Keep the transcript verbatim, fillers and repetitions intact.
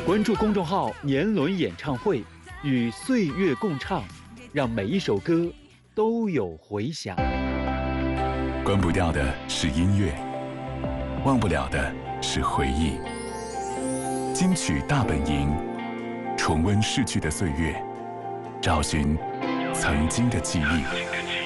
关注公众号“年轮演唱会”，与岁月共唱，让每一首歌都有回响。 关不掉的是音乐，忘不了的是回忆。金曲大本营，重温逝去的岁月，找寻曾经的记忆。